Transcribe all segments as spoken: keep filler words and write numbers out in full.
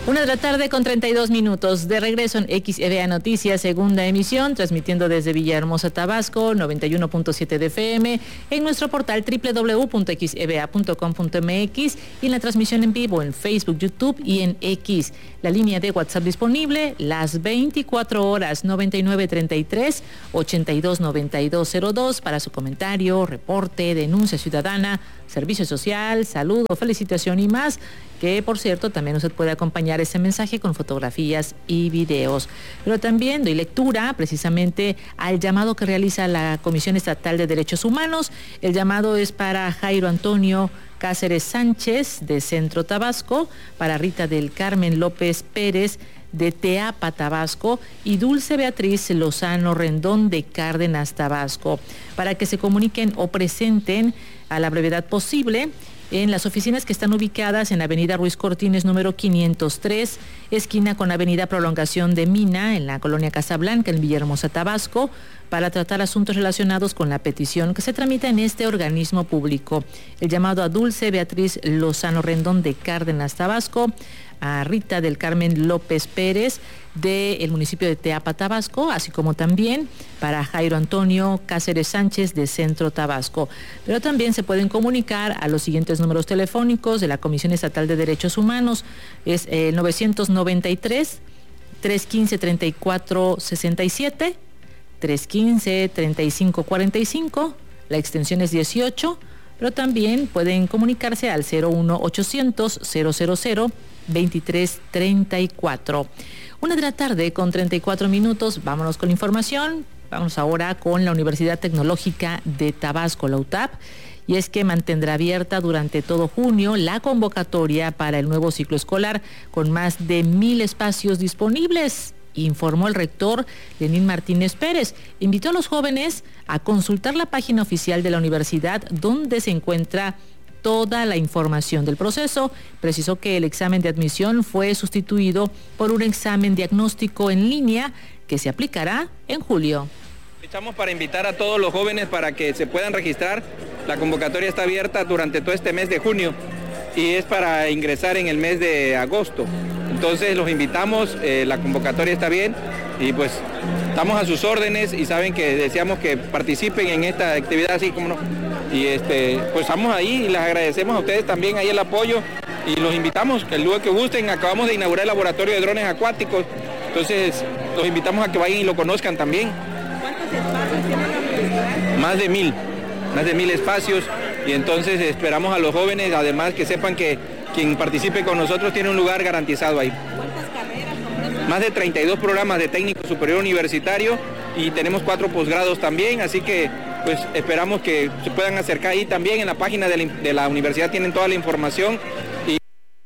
Una de la tarde con treinta y dos minutos, de regreso en X E V A Noticias, segunda emisión, transmitiendo desde Villahermosa, Tabasco, noventa y uno punto siete de F M, en nuestro portal doble u doble u doble u punto x e v a punto com punto m x y en la transmisión en vivo en Facebook, YouTube y en X. La línea de WhatsApp disponible las veinticuatro horas, noventa y nueve treinta y tres, ochenta y dos noventa y dos cero dos para su comentario, reporte, denuncia ciudadana, servicio social, saludo, felicitación y más, que por cierto también usted puede acompañar ese mensaje con fotografías y videos. Pero también doy lectura precisamente al llamado que realiza la Comisión Estatal de Derechos Humanos. El llamado es para Jairo Antonio Cáceres Sánchez de Centro Tabasco, para Rita del Carmen López Pérez de Teapa, Tabasco, y Dulce Beatriz Lozano Rendón de Cárdenas, Tabasco, para que se comuniquen o presenten a la brevedad posible en las oficinas que están ubicadas en Avenida Ruiz Cortines, número quinientos tres, esquina con Avenida Prolongación de Mina, en la colonia Casablanca, en Villahermosa, Tabasco, para tratar asuntos relacionados con la petición que se tramita en este organismo público. El llamado a Dulce Beatriz Lozano Rendón de Cárdenas, Tabasco, a Rita del Carmen López Pérez del municipio de Teapa, Tabasco, así como también para Jairo Antonio Cáceres Sánchez de Centro Tabasco. Pero también se pueden comunicar a los siguientes números telefónicos de la Comisión Estatal de Derechos Humanos. Es el novecientos noventa y tres, trescientos quince, treinta y cuatro sesenta y siete, trescientos quince, treinta y cinco cuarenta y cinco, la extensión es dieciocho, pero también pueden comunicarse al cero uno ochocientos, cero cero cero, veintitrés treinta y cuatro. Una de la tarde con treinta y cuatro minutos, vámonos con la información. Vamos ahora con la Universidad Tecnológica de Tabasco, la U T A B, y es que mantendrá abierta durante todo junio la convocatoria para el nuevo ciclo escolar con más de mil espacios disponibles, informó el rector Lenín Martínez Pérez. Invitó a los jóvenes a consultar la página oficial de la universidad, donde se encuentra toda la información del proceso. Precisó que el examen de admisión fue sustituido por un examen diagnóstico en línea que se aplicará en julio. Estamos para invitar a todos los jóvenes para que se puedan registrar. La convocatoria está abierta durante todo este mes de junio y es para ingresar en el mes de agosto. Entonces los invitamos, eh, la convocatoria está bien y pues estamos a sus órdenes y saben que deseamos que participen en esta actividad, así como no. Y este, pues estamos ahí y les agradecemos a ustedes también ahí el apoyo y los invitamos, que luego que gusten. Acabamos de inaugurar el laboratorio de drones acuáticos, entonces los invitamos a que vayan y lo conozcan también. ¿Cuántos espacios tiene la universidad? Más de mil, más de mil espacios, y entonces esperamos a los jóvenes, además que sepan que quien participe con nosotros tiene un lugar garantizado ahí. ¿Cuántas carreras? Más de treinta y dos programas de técnico superior universitario y tenemos cuatro posgrados también, así que pues esperamos que se puedan acercar ahí también. En la página de la, de la universidad tienen toda la información. Y...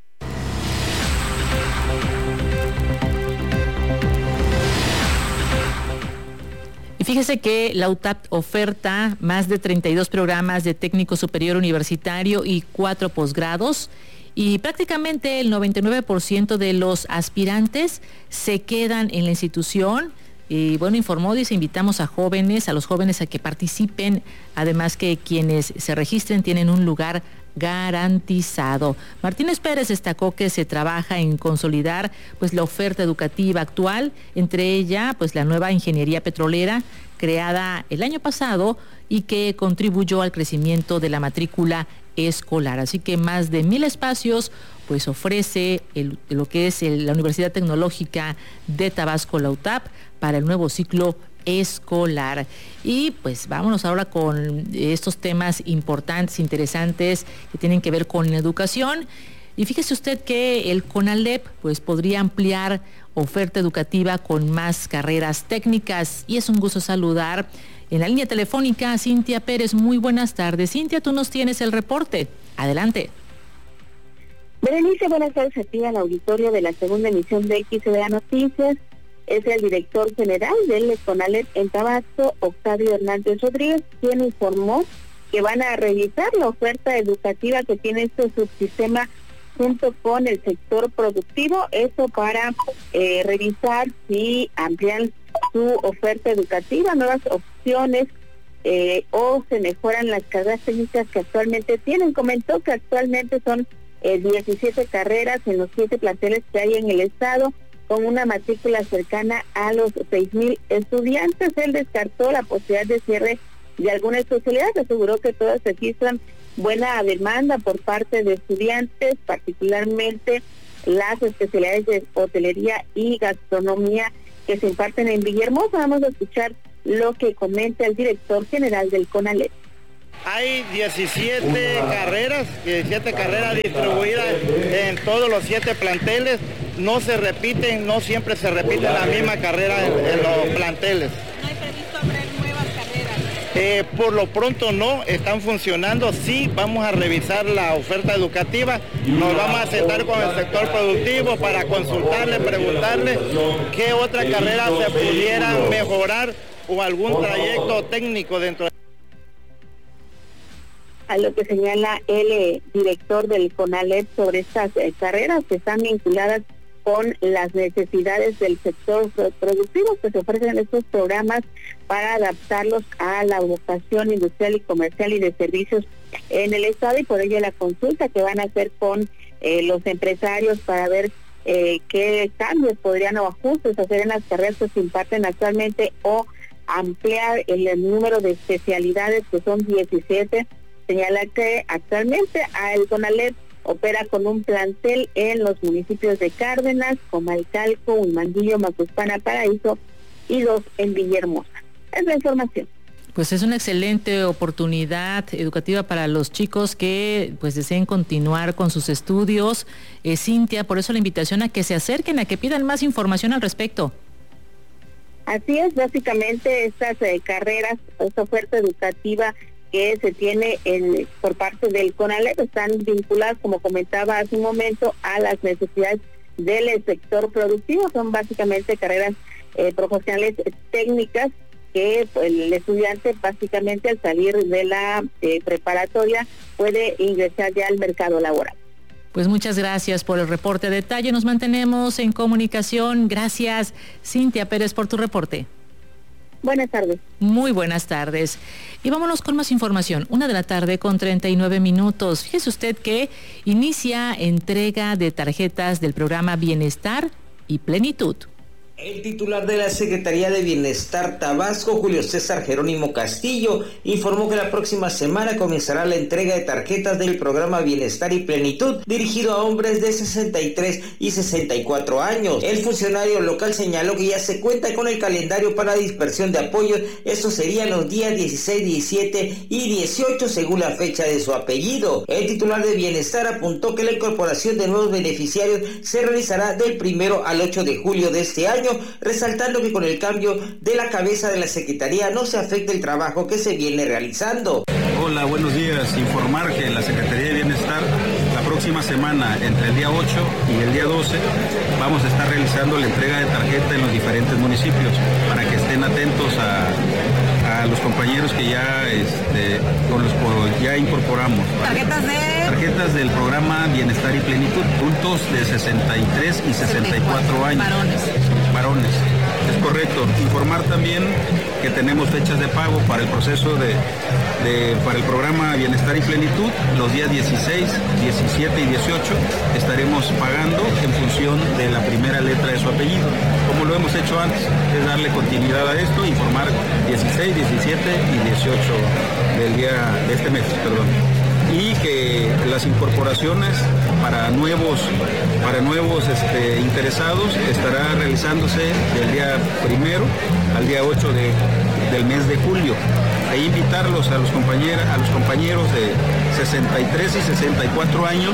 y fíjese que la U T A B oferta más de treinta y dos programas de técnico superior universitario y cuatro posgrados, y prácticamente el noventa y nueve por ciento de los aspirantes se quedan en la institución. Y bueno, informó, dice, invitamos a jóvenes, a los jóvenes a que participen, además que quienes se registren tienen un lugar garantizado. Martínez Pérez destacó que se trabaja en consolidar pues la oferta educativa actual, entre ella pues la nueva ingeniería petrolera creada el año pasado y que contribuyó al crecimiento de la matrícula escolar. Así que más de mil espacios pues ofrece el, lo que es el, la Universidad Tecnológica de Tabasco, la U T A B, para el nuevo ciclo escolar. Y pues vámonos ahora con estos temas importantes, interesantes, que tienen que ver con la educación. Y fíjese usted que el CONALEP pues podría ampliar oferta educativa con más carreras técnicas, y es un gusto saludar en la línea telefónica a Cintia Pérez. Muy buenas tardes. Cintia, tú nos tienes el reporte. Adelante. Berenice, buenas tardes a ti, al auditorio de la segunda emisión de X E V A Noticias. Es el director general del CONALEP en Tabasco, Octavio Hernández Rodríguez, quien informó que van a revisar la oferta educativa que tiene este subsistema junto con el sector productivo, eso para eh, revisar si amplían su oferta educativa, nuevas opciones eh, o se mejoran las carreras técnicas que actualmente tienen. Comentó que actualmente son eh, diecisiete carreras en los siete planteles que hay en el estado, con una matrícula cercana a los seis mil estudiantes. Él descartó la posibilidad de cierre de alguna especialidad, aseguró que todas registran buena demanda por parte de estudiantes, particularmente las especialidades de hotelería y gastronomía que se imparten en Villahermosa. Vamos a escuchar lo que comenta el director general del CONALEP. Hay diecisiete carreras, diecisiete carreras distribuidas en todos los siete planteles. No se repiten, no siempre se repite la misma carrera en, en los planteles. ¿No hay previsto abrir nuevas carreras? Eh, por lo pronto no, están funcionando. Sí, vamos a revisar la oferta educativa. Nos vamos a sentar con el sector productivo para consultarle, preguntarle qué otra carrera se pudiera mejorar o algún trayecto técnico dentro de... A lo que señala el eh, director del CONALEP sobre estas eh, carreras que están vinculadas con las necesidades del sector productivo, que se ofrecen estos programas para adaptarlos a la vocación industrial y comercial y de servicios en el estado, y por ello la consulta que van a hacer con eh, los empresarios para ver eh, qué cambios podrían o ajustes hacer en las carreras que se imparten actualmente o ampliar el, el número de especialidades, que son diecisiete. Señala que actualmente el CONALEP opera con un plantel en los municipios de Cárdenas, Comalcalco, Huimanguillo, Macuspana, Paraíso y dos en Villahermosa. Es la información. Pues es una excelente oportunidad educativa para los chicos que pues deseen continuar con sus estudios. Eh, Cintia, por eso la invitación a que se acerquen, a que pidan más información al respecto. Así es, básicamente estas eh, carreras, esta oferta educativa que se tiene en, por parte del CONALEP están vinculadas, como comentaba hace un momento, a las necesidades del sector productivo. Son básicamente carreras eh, profesionales técnicas que pues, el estudiante básicamente al salir de la eh, preparatoria puede ingresar ya al mercado laboral. Pues muchas gracias por el reporte a detalle. Nos mantenemos en comunicación. Gracias, Cintia Pérez, por tu reporte. Buenas tardes. Muy buenas tardes. Y vámonos con más información. Una de la tarde con treinta y nueve minutos. Fíjese usted que inicia entrega de tarjetas del programa Bienestar y Plenitud. El titular de la Secretaría de Bienestar Tabasco, Julio César Jerónimo Castillo, informó que la próxima semana comenzará la entrega de tarjetas del programa Bienestar y Plenitud, dirigido a hombres de sesenta y tres y sesenta y cuatro años. El funcionario local señaló que ya se cuenta con el calendario para dispersión de apoyos. Estos serían los días dieciséis, diecisiete y dieciocho según la fecha de su apellido. El titular de Bienestar apuntó que la incorporación de nuevos beneficiarios se realizará del primero al ocho de julio de este año, resaltando que con el cambio de la cabeza de la Secretaría no se afecta el trabajo que se viene realizando. Hola, buenos días. Informar que la Secretaría de Bienestar la próxima semana, entre el día ocho y el día doce, vamos a estar realizando la entrega de tarjeta en los diferentes municipios para que estén atentos a, a los compañeros que ya, este, con los que ya incorporamos. ¿Tarjetas de...? Tarjetas del programa Bienestar y Plenitud, adultos de sesenta y tres y sesenta y cuatro años. Varones. Varones, es correcto. Informar también que tenemos fechas de pago para el proceso de, de para el programa Bienestar y Plenitud. Los días dieciséis, diecisiete y dieciocho estaremos pagando en función de la primera letra de su apellido, como lo hemos hecho antes. Es darle continuidad a esto, informar dieciséis, diecisiete y dieciocho del día de este mes, perdón. Y que las incorporaciones para nuevos para nuevos este, interesados estará realizándose del día primero al día ocho de, del mes de julio. E invitarlos a los compañeros a los compañeros de sesenta y tres y sesenta y cuatro años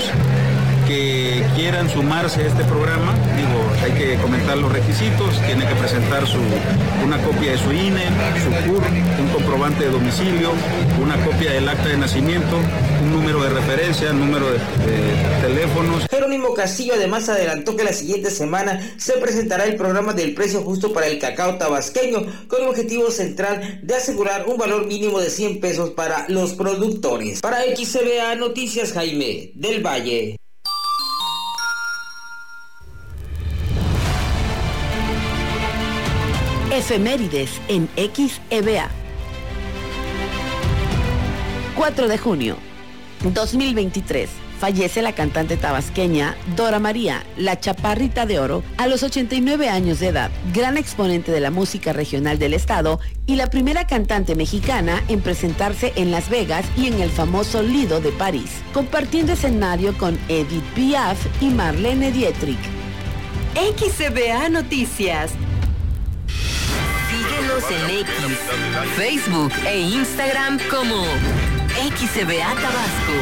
que quieran sumarse a este programa. Digo, hay que comentar los requisitos, tiene que presentar su, una copia de su I N E, su C U R, un comprobante de domicilio, una copia del acta de nacimiento, un número de referencia, un número de, de teléfonos. Jerónimo Castillo además adelantó que la siguiente semana se presentará el programa del precio justo para el cacao tabasqueño, con el objetivo central de asegurar un valor mínimo de cien pesos para los productores. Para X C B A Noticias, Jaime del Valle. Efemérides en X E B A. cuatro de junio dos mil veintitrés. Fallece la cantante tabasqueña Dora María, la Chaparrita de Oro, a los ochenta y nueve años de edad, gran exponente de la música regional del estado y la primera cantante mexicana en presentarse en Las Vegas y en el famoso Lido de París, compartiendo escenario con Edith Piaf y Marlene Dietrich. X C B A Noticias. Síguenos en X, Facebook e Instagram como X C B A Tabasco.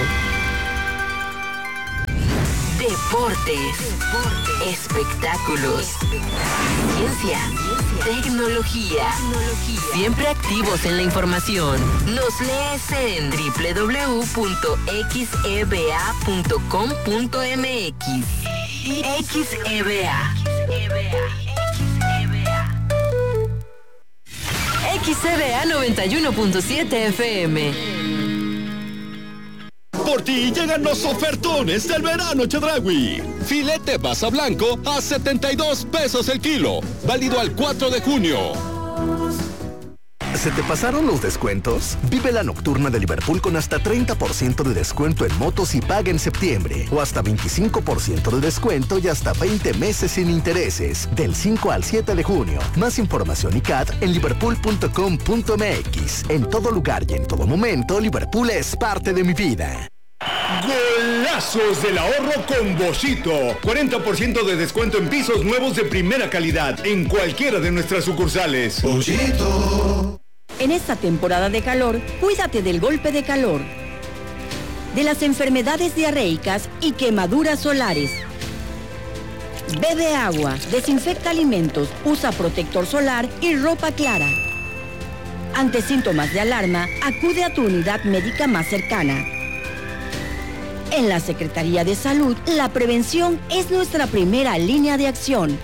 Deportes, espectáculos, ciencia, tecnología, siempre activos en la información. Nos lees en doble u doble u doble u punto x e b a punto com punto m x. X E B A. X E B A noventa y uno punto siete F M. Por ti llegan los ofertones del verano Chedraui. Filete basa blanco a setenta y dos pesos el kilo. Válido al cuatro de junio. ¿Se te pasaron los descuentos? Vive la nocturna de Liverpool con hasta treinta por ciento de descuento en motos y paga en septiembre. O hasta veinticinco por ciento de descuento y hasta veinte meses sin intereses. Del cinco al siete de junio. Más información y C A T en liverpool punto com punto m x. En todo lugar y en todo momento, Liverpool es parte de mi vida. Golazos del ahorro con Boschito. cuarenta por ciento de descuento en pisos nuevos de primera calidad en cualquiera de nuestras sucursales. Boschito. En esta temporada de calor, cuídate del golpe de calor, de las enfermedades diarreicas y quemaduras solares. Bebe agua, desinfecta alimentos, usa protector solar y ropa clara. Ante síntomas de alarma, acude a tu unidad médica más cercana. En la Secretaría de Salud, la prevención es nuestra primera línea de acción.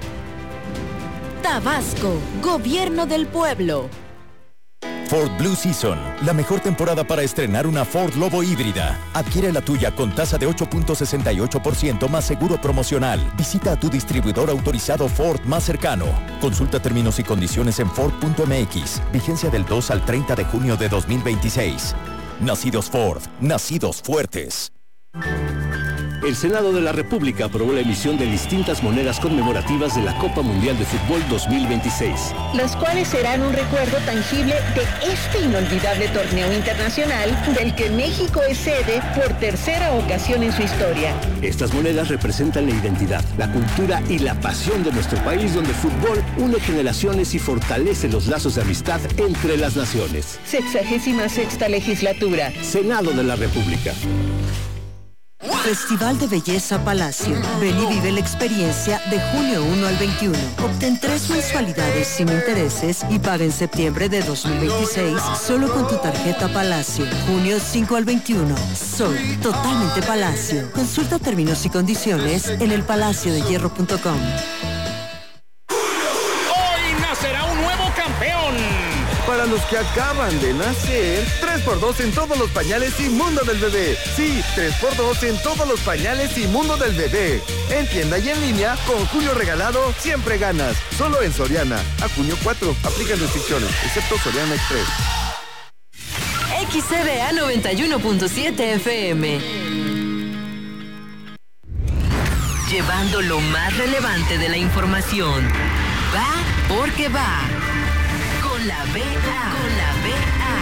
Tabasco, Gobierno del Pueblo. Ford Blue Season, la mejor temporada para estrenar una Ford Lobo híbrida. Adquiere la tuya con tasa de ocho punto sesenta y ocho por ciento más seguro promocional. Visita a tu distribuidor autorizado Ford más cercano. Consulta términos y condiciones en Ford punto m x. Vigencia del dos al treinta de junio de dos mil veintiséis. Nacidos Ford, nacidos fuertes. El Senado de la República aprobó la emisión de distintas monedas conmemorativas de la Copa Mundial de Fútbol dos mil veintiséis. Las cuales serán un recuerdo tangible de este inolvidable torneo internacional del que México es sede por tercera ocasión en su historia. Estas monedas representan la identidad, la cultura y la pasión de nuestro país, donde el fútbol une generaciones y fortalece los lazos de amistad entre las naciones. Sexagésima sexta legislatura. Senado de la República. Festival de Belleza Palacio. Ven y vive la experiencia de junio uno al veintiuno. Obtén tres mensualidades sin intereses y paga en septiembre de dos mil veintiséis solo con tu tarjeta Palacio. Junio cinco al veintiuno. Soy totalmente Palacio. Consulta términos y condiciones en el palacio de hierro punto com. Hoy nacerá un nuevo campeón. Para los que acaban de nacer, tres por dos en todos los pañales y mundo del bebé. Sí, tres por dos en todos los pañales y mundo del bebé. En tienda y en línea, con Julio Regalado, siempre ganas. Solo en Soriana. A junio cuatro. Aplican restricciones, excepto Soriana Express. X E B A noventa y uno punto siete F M. Llevando lo más relevante de la información. Va porque va. Con la B A. Con la B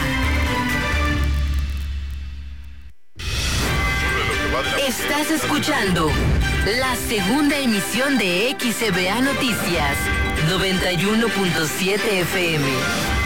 A. Estás escuchando la segunda emisión de X E B A Noticias noventa y uno punto siete F M.